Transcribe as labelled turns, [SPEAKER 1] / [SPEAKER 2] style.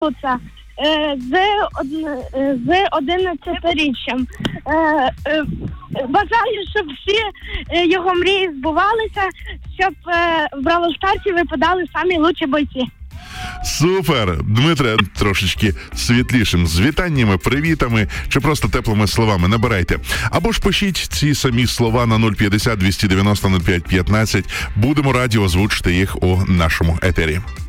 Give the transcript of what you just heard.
[SPEAKER 1] з 11-річчям. Бажаю, щоб всі його мрії збувалися, щоб в Бравл Старсі випадали самі лучші бойці.
[SPEAKER 2] Супер! Дмитре, трошечки світлішим, з вітаннями, привітами чи просто теплими словами набирайте. Або ж пишіть ці самі слова на 050 290 05 15. Будемо раді озвучити їх у нашому етері.